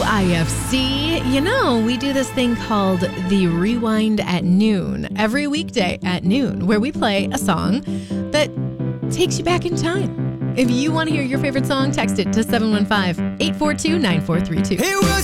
WIFC. You know, we do this thing called the Rewind at Noon every weekday at noon, where we play a song that takes you back in time. If you want to hear your favorite song, text it to 715-842-9432. It was